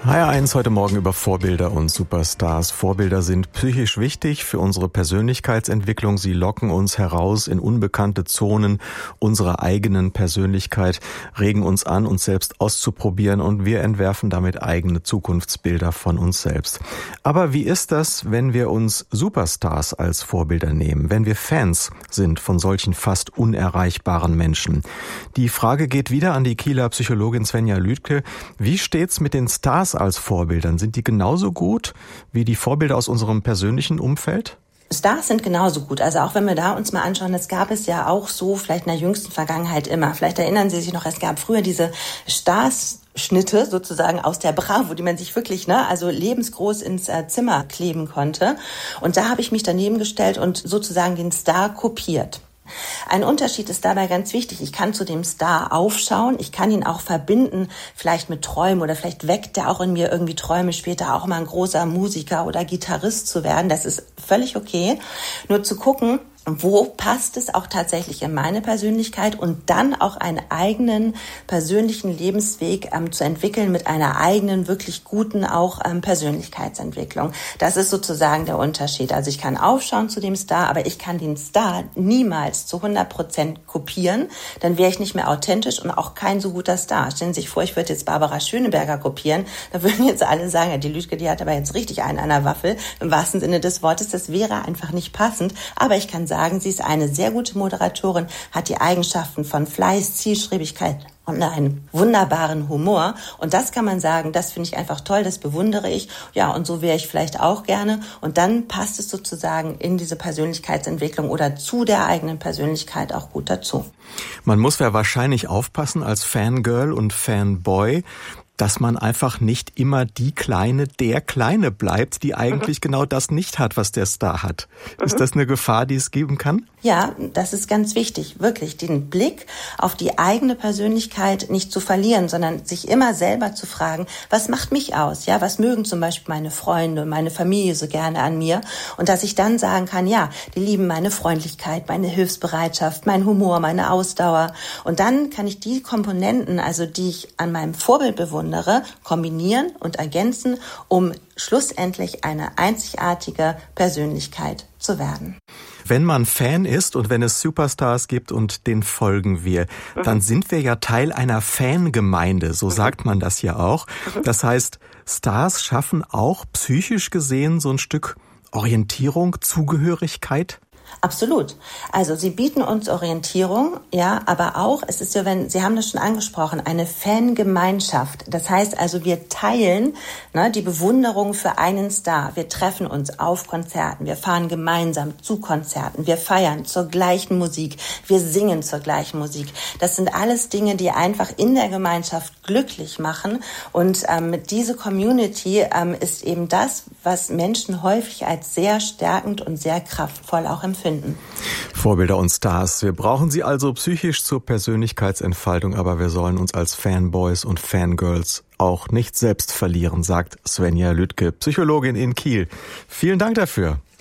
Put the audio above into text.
HR1 heute Morgen über Vorbilder und Superstars. Vorbilder sind psychisch wichtig für unsere Persönlichkeitsentwicklung. Sie locken uns heraus in unbekannte Zonen unserer eigenen Persönlichkeit, regen uns an, uns selbst auszuprobieren, und wir entwerfen damit eigene Zukunftsbilder von uns selbst. Aber wie ist das, wenn wir uns Superstars als Vorbilder nehmen, wenn wir Fans sind von solchen fast unerreichbaren Menschen? Die Frage geht wieder an die Kieler Psychologin Svenja Lüdke. Wie steht's mit den Stars als Vorbildern? Sind die genauso gut wie die Vorbilder aus unserem persönlichen Umfeld? Stars sind genauso gut. Also auch wenn wir da uns mal anschauen, das gab es ja auch so vielleicht in der jüngsten Vergangenheit immer. Vielleicht erinnern Sie sich noch, es gab früher diese Stars-Schnitte sozusagen aus der Bravo, die man sich wirklich also lebensgroß ins Zimmer kleben konnte. Und da habe ich mich daneben gestellt und sozusagen den Star kopiert. Ein Unterschied ist dabei ganz wichtig. Ich kann zu dem Star aufschauen, ich kann ihn auch verbinden, vielleicht mit Träumen, oder vielleicht weckt er auch in mir irgendwie Träume, später auch mal ein großer Musiker oder Gitarrist zu werden. Das ist völlig okay. Nur zu gucken, wo passt es auch tatsächlich in meine Persönlichkeit, und dann auch einen eigenen persönlichen Lebensweg zu entwickeln mit einer eigenen, wirklich guten auch Persönlichkeitsentwicklung. Das ist sozusagen der Unterschied. Also ich kann aufschauen zu dem Star, aber ich kann den Star niemals zu 100% kopieren. Dann wäre ich nicht mehr authentisch und auch kein so guter Star. Stellen Sie sich vor, ich würde jetzt Barbara Schöneberger kopieren. Da würden jetzt alle sagen, ja, die Lüdke, die hat aber jetzt richtig einen an der Waffel. Im wahrsten Sinne des Wortes, das wäre einfach nicht passend. Aber ich kann sagen, sie ist eine sehr gute Moderatorin, hat die Eigenschaften von Fleiß, Zielstrebigkeit und einen wunderbaren Humor. Und das kann man sagen, das finde ich einfach toll, das bewundere ich. Ja, und so wäre ich vielleicht auch gerne. Und dann passt es sozusagen in diese Persönlichkeitsentwicklung oder zu der eigenen Persönlichkeit auch gut dazu. Man muss ja wahrscheinlich aufpassen als Fangirl und Fanboy, dass man einfach nicht immer der Kleine bleibt, die eigentlich genau das nicht hat, was der Star hat. Ist das eine Gefahr, die es geben kann? Ja, das ist ganz wichtig, wirklich den Blick auf die eigene Persönlichkeit nicht zu verlieren, sondern sich immer selber zu fragen, was macht mich aus? Ja, was mögen zum Beispiel meine Freunde und meine Familie so gerne an mir? Und dass ich dann sagen kann, ja, die lieben meine Freundlichkeit, meine Hilfsbereitschaft, mein Humor, meine Ausdauer. Und dann kann ich die Komponenten, also die ich an meinem Vorbild bewundere, kombinieren und ergänzen, um schlussendlich eine einzigartige Persönlichkeit zu werden. Wenn man Fan ist und wenn es Superstars gibt und denen folgen wir, dann sind wir ja Teil einer Fangemeinde, so sagt man das ja auch. Das heißt, Stars schaffen auch psychisch gesehen so ein Stück Orientierung, Zugehörigkeit? Absolut. Also sie bieten uns Orientierung, ja, aber auch, es ist ja, Sie haben das schon angesprochen, eine Fangemeinschaft. Das heißt also, wir teilen die Bewunderung für einen Star. Wir treffen uns auf Konzerten, wir fahren gemeinsam zu Konzerten, wir feiern zur gleichen Musik, wir singen zur gleichen Musik. Das sind alles Dinge, die einfach in der Gemeinschaft glücklich machen, und diese Community ist eben das, was Menschen häufig als sehr stärkend und sehr kraftvoll auch empfinden. Vorbilder und Stars. Wir brauchen sie also psychisch zur Persönlichkeitsentfaltung, aber wir sollen uns als Fanboys und Fangirls auch nicht selbst verlieren, sagt Svenja Lüdke, Psychologin in Kiel. Vielen Dank dafür.